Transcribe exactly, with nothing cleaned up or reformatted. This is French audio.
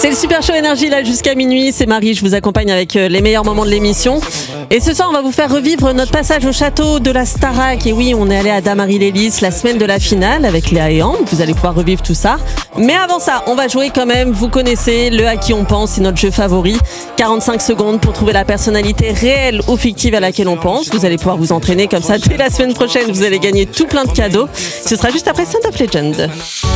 C'est le Super Show Énergie là jusqu'à minuit, c'est Marie, je vous accompagne avec les meilleurs moments de l'émission. Et ce soir on va vous faire revivre notre passage au château de la Starac. Et oui, on est allé à Damary-lès-Lys la semaine de la finale avec Léa et Anne, vous allez pouvoir revivre tout ça. Mais avant ça, on va jouer quand même, vous connaissez le à qui on pense, c'est notre jeu favori. quarante-cinq secondes pour trouver la personnalité réelle ou fictive à laquelle on pense. Vous allez pouvoir vous entraîner comme ça dès la semaine prochaine, vous allez gagner tout plein de cadeaux. Ce sera juste après Sound of Legend.